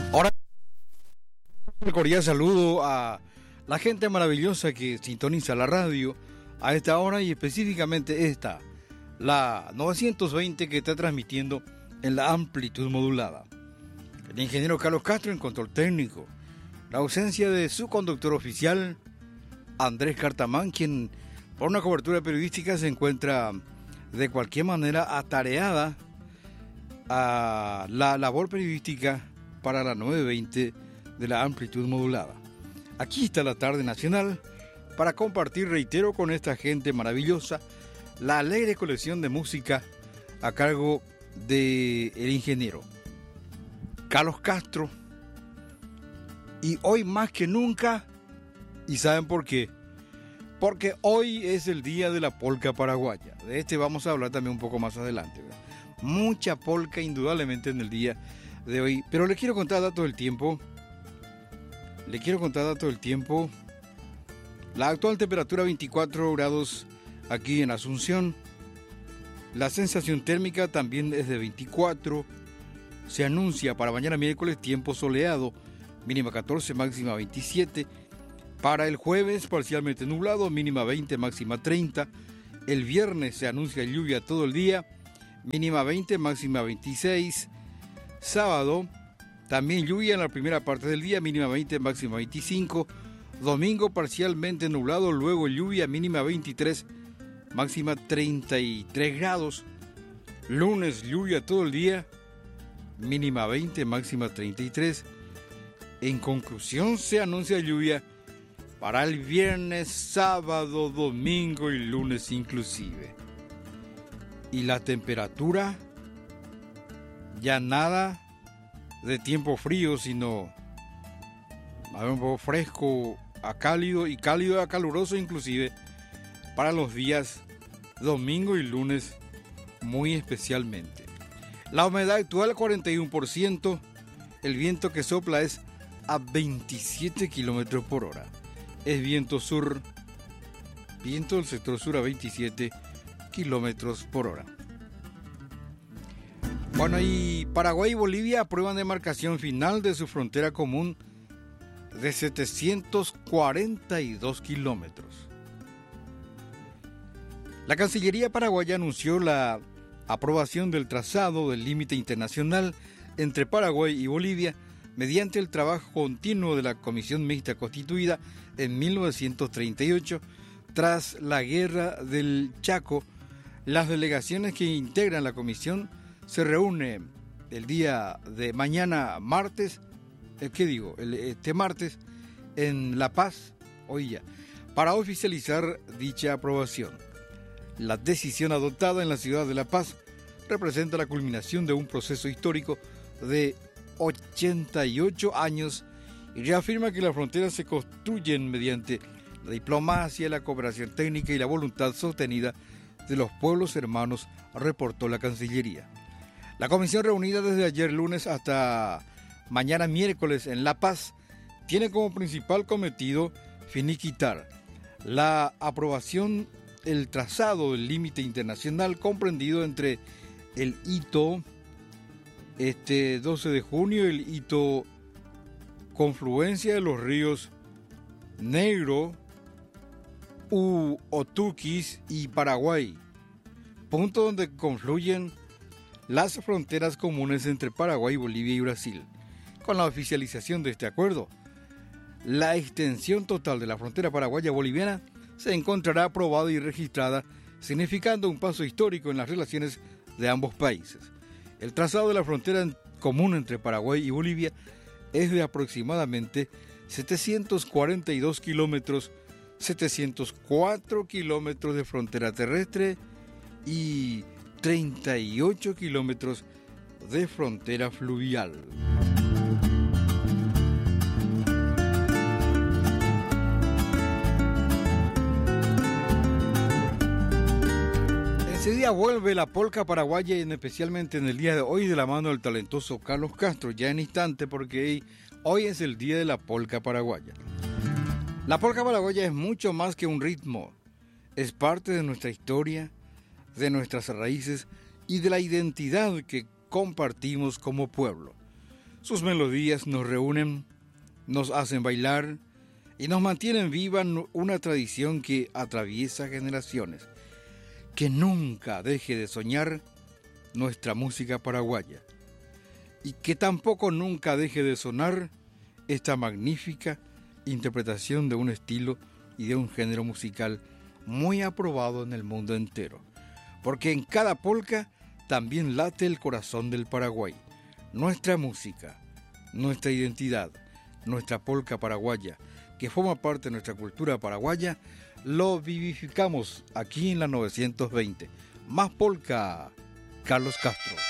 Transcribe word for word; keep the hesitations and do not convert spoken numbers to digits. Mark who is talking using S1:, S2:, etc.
S1: Ahora, un cordial saludo a la gente maravillosa que sintoniza la radio a esta hora y específicamente esta, la novecientos veinte que está transmitiendo en la amplitud modulada. El ingeniero Carlos Castro en control técnico. La ausencia de su conductor oficial, Andrés Cartamán, quien por una cobertura periodística se encuentra de cualquier manera atareada a la labor periodística para la nueve veinte de la amplitud modulada. Aquí está la tarde nacional para compartir, reitero, con esta gente maravillosa la alegre colección de música a cargo del ingeniero Carlos Castro. Y hoy más que nunca, ¿y saben por qué? Porque hoy es el día de la polca paraguaya. De este vamos a hablar también un poco más adelante, ¿verdad? Mucha polca indudablemente en el día de hoy, pero le quiero contar datos del tiempo. Le quiero contar datos del tiempo. La actual temperatura veinticuatro grados aquí en Asunción. La sensación térmica también es de veinticuatro. Se anuncia para mañana miércoles tiempo soleado, mínima catorce, máxima veintisiete. Para el jueves parcialmente nublado, mínima veinte, máxima treinta. El viernes se anuncia lluvia todo el día, mínima veinte, máxima veintiséis. Sábado también lluvia en la primera parte del día, mínima veinte, máxima veinticinco. Domingo parcialmente nublado, luego lluvia, mínima veintitrés, máxima treinta y tres grados. Lunes lluvia todo el día, mínima veinte, máxima treinta y tres. En conclusión se anuncia lluvia para el viernes, sábado, domingo y lunes inclusive. Y la temperatura, ya nada de tiempo frío, sino un poco fresco a cálido y cálido a caluroso inclusive para los días domingo y lunes muy especialmente. La humedad actual cuarenta y uno por ciento, el viento que sopla es a veintisiete kilómetros por hora. Es viento sur, viento del sector sur a veintisiete kilómetros por hora. Bueno, y Paraguay y Bolivia aprueban demarcación final de su frontera común de setecientos cuarenta y dos kilómetros. La Cancillería paraguaya anunció la aprobación del trazado del límite internacional entre Paraguay y Bolivia mediante el trabajo continuo de la Comisión Mixta constituida en mil novecientos treinta y ocho. Tras la Guerra del Chaco, las delegaciones que integran la comisión se reúnen el día de mañana martes, ¿qué digo? Este martes en La Paz, hoy ya, para oficializar dicha aprobación. La decisión adoptada en la ciudad de La Paz representa la culminación de un proceso histórico de ochenta y ocho años y reafirma que las fronteras se construyen mediante la diplomacia, la cooperación técnica y la voluntad sostenida de los pueblos hermanos, reportó la Cancillería. La comisión reunida desde ayer lunes hasta mañana miércoles en La Paz tiene como principal cometido finiquitar la aprobación, el trazado del límite internacional comprendido entre el hito este doce de junio, el hito confluencia de los ríos Negro, Uotuquis y Paraguay, punto donde confluyen las fronteras comunes entre Paraguay, Bolivia y Brasil. Con la oficialización de este acuerdo, la extensión total de la frontera paraguaya-boliviana se encontrará aprobada y registrada, significando un paso histórico en las relaciones de ambos países. El trazado de la frontera común entre Paraguay y Bolivia es de aproximadamente setecientos cuarenta y dos kilómetros, setecientos cuatro kilómetros de frontera terrestre y treinta y ocho kilómetros de frontera fluvial. Ese día vuelve la polca paraguaya y especialmente en el día de hoy de la mano del talentoso Carlos Castro, ya en instante porque hoy es el día de la polca paraguaya. La polca paraguaya es mucho más que un ritmo, es parte de nuestra historia, de nuestras raíces y de la identidad que compartimos como pueblo. Sus melodías nos reúnen, nos hacen bailar y nos mantienen viva una tradición que atraviesa generaciones. Que nunca deje de soñar nuestra música paraguaya y que tampoco nunca deje de sonar esta magnífica interpretación de un estilo y de un género musical muy aprobado en el mundo entero, porque en cada polca también late el corazón del Paraguay, nuestra música, nuestra identidad, nuestra polca paraguaya, que forma parte de nuestra cultura paraguaya, lo vivificamos aquí en la novecientos veinte. Más polca, Carlos Castro.